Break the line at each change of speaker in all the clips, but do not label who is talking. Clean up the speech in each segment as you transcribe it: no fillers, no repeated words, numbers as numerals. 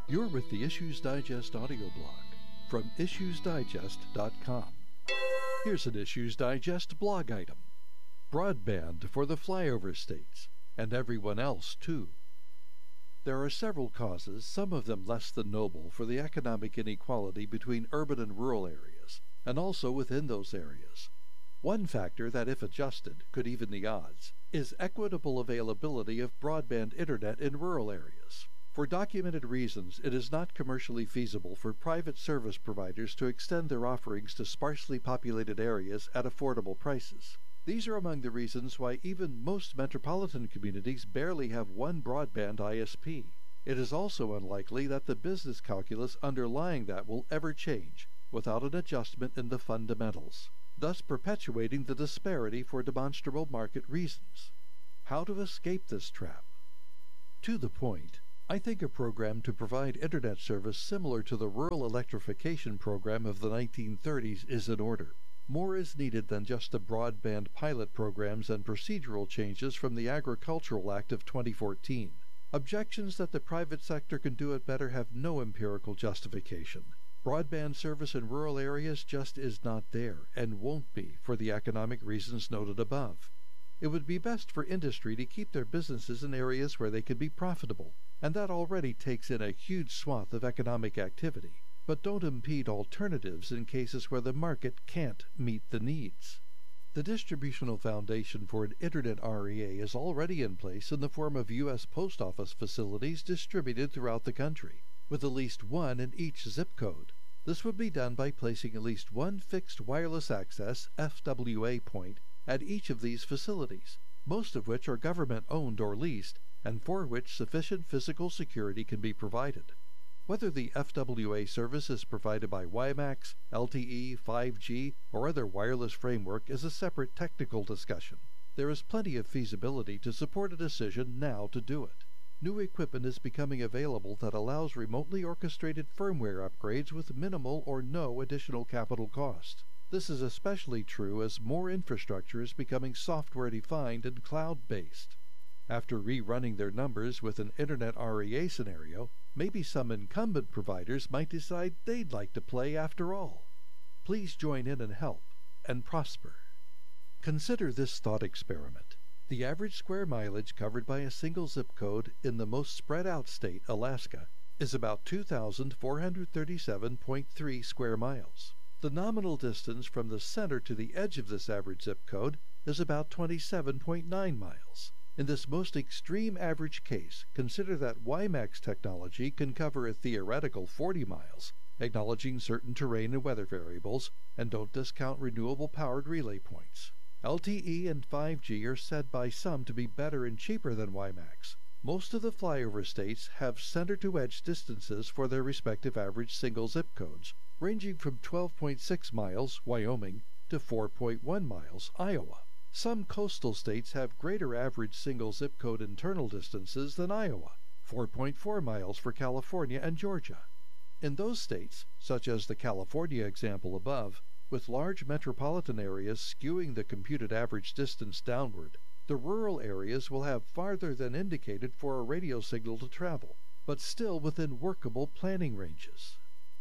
You're with the Issues Digest audio blog from issuesdigest.com. Here's an Issues Digest blog item. Broadband for the flyover states, and everyone else too. There are several causes, some of them less than noble, for the economic inequality between urban and rural areas, and also within those areas. One factor that, if adjusted, could even the odds, is equitable availability of broadband internet in rural areas. For documented reasons, it is not commercially feasible for private service providers to extend their offerings to sparsely populated areas at affordable prices. These are among the reasons why even most metropolitan communities barely have one broadband ISP. It is also unlikely that the business calculus underlying that will ever change without an adjustment in the fundamentals, thus perpetuating the disparity for demonstrable market reasons. How to escape this trap? To the point, I think a program to provide internet service similar to the rural electrification program of the 1930s is in order. More is needed than just the broadband pilot programs and procedural changes from the Agricultural Act of 2014. Objections that the private sector can do it better have no empirical justification. Broadband service in rural areas just is not there, and won't be, for the economic reasons noted above. It would be best for industry to keep their businesses in areas where they can be profitable, and that already takes in a huge swath of economic activity, but don't impede alternatives in cases where the market can't meet the needs. The distributional foundation for an Internet REA is already in place in the form of U.S. Post Office facilities distributed throughout the country, with at least one in each zip code. This would be done by placing at least one fixed wireless access FWA point at each of these facilities, most of which are government-owned or leased, and for which sufficient physical security can be provided. Whether the FWA service is provided by WiMAX, LTE, 5G, or other wireless framework is a separate technical discussion. There is plenty of feasibility to support a decision now to do it. New equipment is becoming available that allows remotely orchestrated firmware upgrades with minimal or no additional capital cost. This is especially true as more infrastructure is becoming software-defined and cloud-based. After rerunning their numbers with an Internet REA scenario, maybe some incumbent providers might decide they'd like to play after all. Please join in and help, and prosper. Consider this thought experiment. The average square mileage covered by a single zip code in the most spread-out state, Alaska, is about 2,437.3 square miles. The nominal distance from the center to the edge of this average zip code is about 27.9 miles. In this most extreme average case, consider that WiMAX technology can cover a theoretical 40 miles, acknowledging certain terrain and weather variables, and don't discount renewable-powered relay points. LTE and 5G are said by some to be better and cheaper than WiMAX. Most of the flyover states have center-to-edge distances for their respective average single zip codes, ranging from 12.6 miles, Wyoming, to 4.1 miles, Iowa. Some coastal states have greater average single zip code internal distances than Iowa, 4.4 miles for California and Georgia. In those states, such as the California example above, with large metropolitan areas skewing the computed average distance downward, the rural areas will have farther than indicated for a radio signal to travel, but still within workable planning ranges.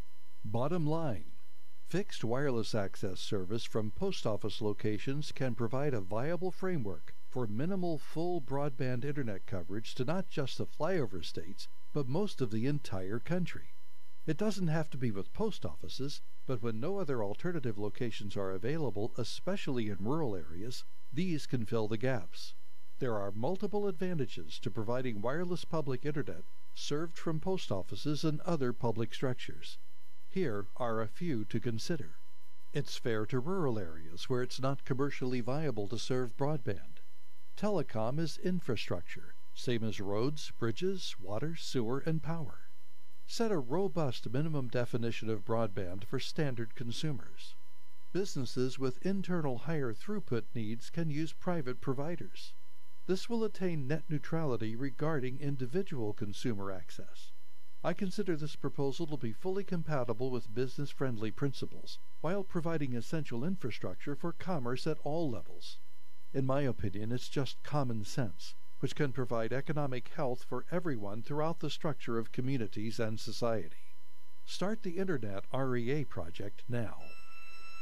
Bottom line, fixed wireless access service from post office locations can provide a viable framework for minimal full broadband internet coverage to not just the flyover states, but most of the entire country. It doesn't have to be with post offices, but when no other alternative locations are available, especially in rural areas, these can fill the gaps. There are multiple advantages to providing wireless public internet served from post offices and other public structures. Here are a few to consider. It's fair to rural areas where it's not commercially viable to serve broadband. Telecom is infrastructure, same as roads, bridges, water, sewer, and power. Set a robust minimum definition of broadband for standard consumers. Businesses with internal higher throughput needs can use private providers. This will attain net neutrality regarding individual consumer access. I consider this proposal to be fully compatible with business-friendly principles, while providing essential infrastructure for commerce at all levels. In my opinion, it's just common sense, which can provide economic health for everyone throughout the structure of communities and society. Start the Internet REA project now.